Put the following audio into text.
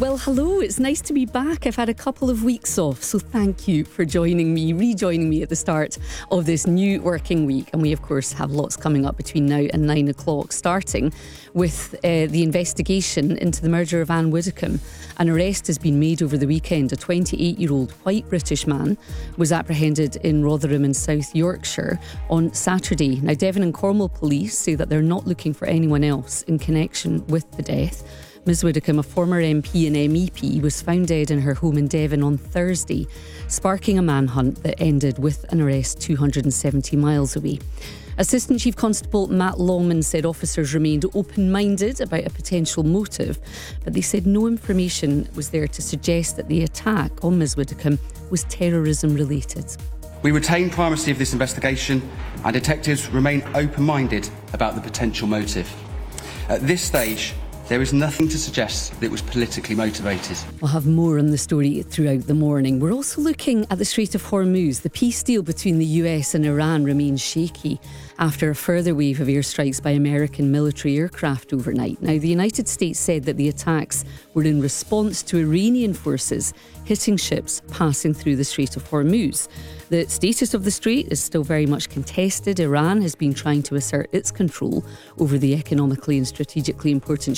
Well, hello, it's nice to be back. I've had a couple of weeks off, so thank you for rejoining me at the start of this new working week. And we, of course, have lots coming up between now and 9 o'clock, starting with the investigation into the murder of Anne Widdecombe. An arrest has been made over the weekend. A 28-year-old white British man was apprehended in Rotherham in South Yorkshire on Saturday. Now, Devon and Cornwall police say that they're not looking for anyone else in connection with the death. Ms Widdecombe, a former MP and MEP, was found dead in her home in Devon on Thursday, sparking a manhunt that ended with an arrest 270 miles away. Assistant Chief Constable Matt Longman said officers remained open-minded about a potential motive, but they said no information was there to suggest that the attack on Ms Widdecombe was terrorism-related. We retain primacy of this investigation and detectives remain open-minded about the potential motive. At this stage, there is nothing to suggest that it was politically motivated. We'll have more on the story throughout the morning. We're also looking at the Strait of Hormuz. The peace deal between the US and Iran remains shaky after a further wave of airstrikes by American military aircraft overnight. Now, the United States said that the attacks were in response to Iranian forces hitting ships passing through the Strait of Hormuz. The status of the strait is still very much contested. Iran has been trying to assert its control over the economically and strategically important